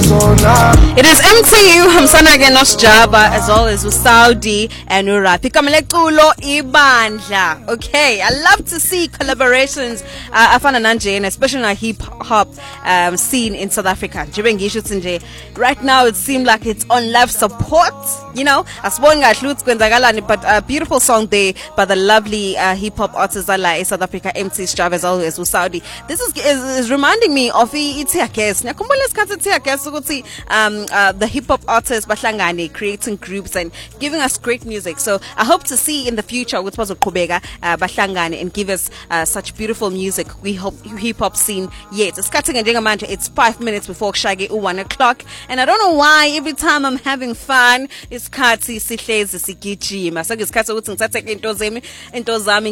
It is MTU Hamsana Genos Java as always with Saudi and Urapi Kameletulo Ibandla. Okay, I love to see collaborations afana nanje, especially in a hip hop scene in South Africa. Right now it seems like it's on live support, you know. But a beautiful song there by the lovely hip hop artist in South Africa, MC Java as always with Saudi. This is reminding me of the hip hop artists Bahlangane creating groups and giving us great music. So I hope to see in the future with Kubega Bahlangane and give us such beautiful music. We hope hip hop scene yet. It's cutting and manje. It's 5 minutes before Shage 1 o'clock, and I don't know why every time I'm having fun it's Kati Sihlezi Sigijima. So it's Kati